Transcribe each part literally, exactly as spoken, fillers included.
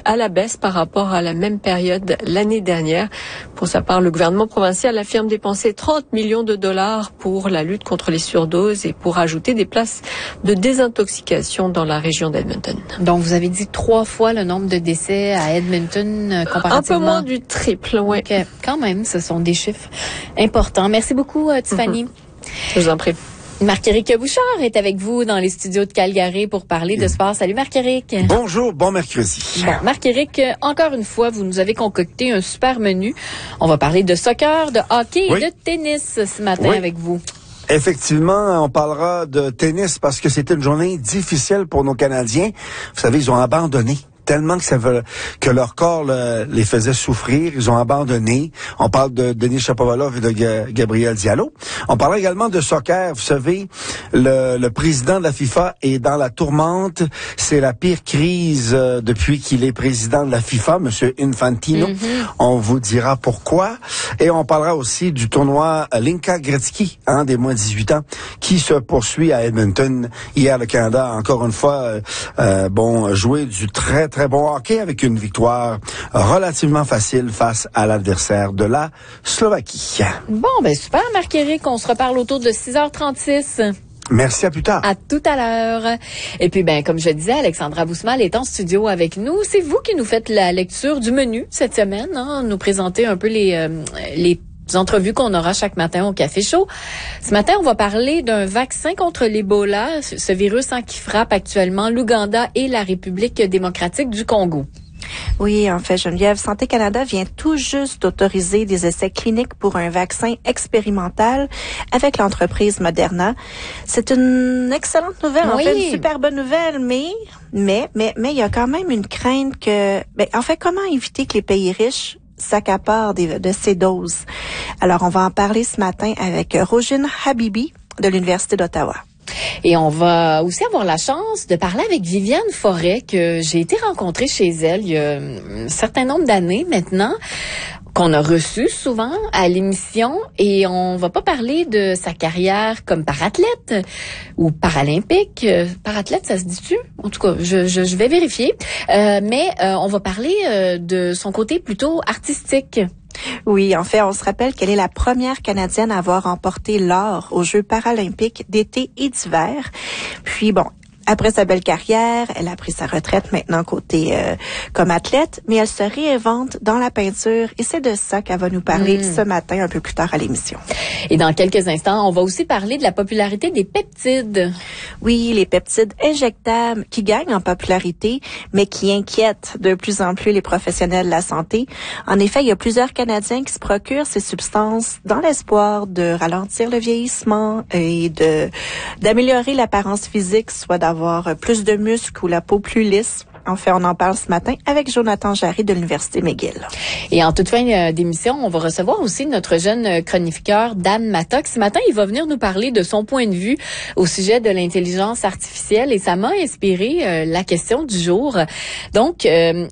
à la baisse par rapport à la même période l'année dernière. Pour sa part, le gouvernement provincial affirme dépenser trente millions de dollars pour la lutte contre les surdoses et pour ajouter des places de désintoxication dans la région d'Edmonton. Donc, vous avez dit trois fois le nombre de décès à Edmonton euh, comparativement. Un peu moins du triple, oui. Okay. Quand même, ce sont des chiffres importants. Merci beaucoup, euh, Tiffany. Mm-hmm. Je vous en prie. Marc-Éric Bouchard est avec vous dans les studios de Calgary pour parler de sport. Salut Marc-Éric. Bonjour, bon mercredi. Bon, Marc-Éric, encore une fois, vous nous avez concocté un super menu. On va parler de soccer, de hockey oui. et de tennis ce matin oui. avec vous. Effectivement, on parlera de tennis parce que c'était une journée difficile pour nos Canadiens. Vous savez, ils ont abandonné. Tellement que ça veut, que leur corps le, les faisait souffrir, ils ont abandonné. On parle de Denis Shapovalov et de G- Gabriel Diallo. On parlera également de soccer. Vous savez, le, le président de la FIFA est dans la tourmente. C'est la pire crise euh, depuis qu'il est président de la FIFA, Monsieur Infantino. Mm-hmm. On vous dira pourquoi. Et on parlera aussi du tournoi Linka Gretzky, hein, des moins de dix-huit ans, qui se poursuit à Edmonton. Hier, le Canada a encore une fois, euh, euh, bon, joué du très très bon hockey avec une victoire relativement facile face à l'adversaire de la Slovaquie. Bon, ben super, Marc-Éric. On se reparle autour de six heures trente-six. Merci, à plus tard. À tout à l'heure. Et puis, ben, comme je disais, Alexandra Boussemal est en studio avec nous. C'est vous qui nous faites la lecture du menu cette semaine, hein, nous présenter un peu les, euh, les entrevues qu'on aura chaque matin au Café Chaud. Ce matin, on va parler d'un vaccin contre l'Ebola, ce virus hein, qui frappe actuellement l'Ouganda et la République démocratique du Congo. Oui, en fait, Geneviève, Santé Canada vient tout juste d'autoriser des essais cliniques pour un vaccin expérimental avec l'entreprise Moderna. C'est une excellente nouvelle, oui. en fait, une super bonne nouvelle, mais, mais, mais, mais il y a quand même une crainte que, ben, en fait, comment éviter que les pays riches s'accaparent de, de ces doses? Alors, on va en parler ce matin avec Rojin Habibi de l'Université d'Ottawa. Et on va aussi avoir la chance de parler avec Viviane Forêt, que j'ai été rencontrer chez elle il y a un certain nombre d'années maintenant, qu'on a reçu souvent à l'émission, et on va pas parler de sa carrière comme parathlète ou paralympique. Parathlète, ça se dit-tu? En tout cas, je, je, je vais vérifier. Euh, mais euh, on va parler euh, de son côté plutôt artistique. Oui, en fait, on se rappelle qu'elle est la première Canadienne à avoir remporté l'or aux Jeux paralympiques d'été et d'hiver. Puis bon, après sa belle carrière, elle a pris sa retraite maintenant côté euh, comme athlète, mais elle se réinvente dans la peinture et c'est de ça qu'elle va nous parler mmh. ce matin un peu plus tard à l'émission. Et dans quelques instants, on va aussi parler de la popularité des peptides. Oui, les peptides injectables qui gagnent en popularité, mais qui inquiètent de plus en plus les professionnels de la santé. En effet, il y a plusieurs Canadiens qui se procurent ces substances dans l'espoir de ralentir le vieillissement et de d'améliorer l'apparence physique, soit d'avoir plus de muscles ou la peau plus lisse. En fait, on en parle ce matin avec Jonathan Jarry de l'Université McGill. Et en toute fin d'émission, on va recevoir aussi notre jeune chroniqueur Dan Mattock. Ce matin, il va venir nous parler de son point de vue au sujet de l'intelligence artificielle et ça m'a inspiré euh, la question du jour. Donc, euh,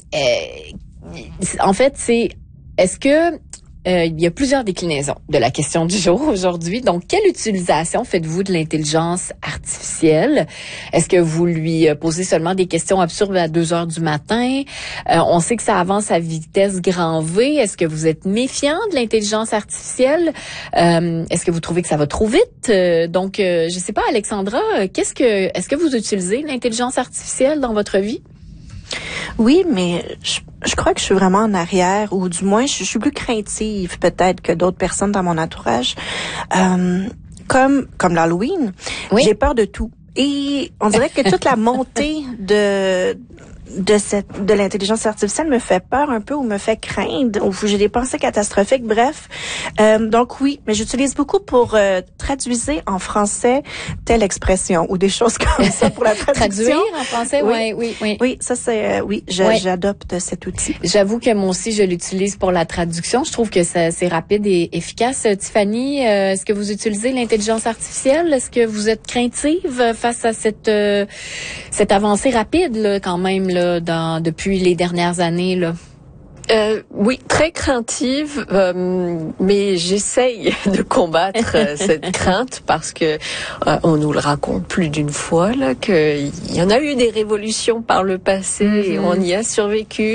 euh, en fait, c'est est-ce que Euh, il y a plusieurs déclinaisons de la question du jour aujourd'hui. Donc, quelle utilisation faites-vous de l'intelligence artificielle? Est-ce que vous lui posez seulement des questions absurdes à deux heures du matin? Euh, on sait que ça avance à vitesse grand V. Est-ce que vous êtes méfiant de l'intelligence artificielle? Euh, est-ce que vous trouvez que ça va trop vite? Euh, donc, euh, je sais pas, Alexandra, qu'est-ce que, est-ce que vous utilisez l'intelligence artificielle dans votre vie? Oui, mais je, je crois que je suis vraiment en arrière, ou du moins, je, je suis plus craintive peut-être que d'autres personnes dans mon entourage. Euh, comme comme l'Halloween, oui. J'ai peur de tout. Et on dirait que toute la montée de de cette de l'intelligence artificielle me fait peur un peu ou me fait craindre ou j'ai des pensées catastrophiques, bref. Euh, donc oui, mais j'utilise beaucoup pour euh, traduire en français telle expression ou des choses comme ça pour la traduction. Traduire en français, oui, oui, oui. Oui, ça c'est euh, oui, je, oui. j'adopte cet outil. J'avoue que moi aussi je l'utilise pour la traduction. Je trouve que ça, c'est rapide et efficace. Tiffany, euh, est-ce que vous utilisez l'intelligence artificielle? Est-ce que vous êtes craintive face à cette euh, cette avancée rapide là, quand même là? Dans, depuis les dernières années, là? Euh, oui, très craintive, euh, mais j'essaye de combattre euh, cette crainte parce que euh, on nous le raconte plus d'une fois là qu'il y en a eu des révolutions par le passé mm-hmm. et on y a survécu.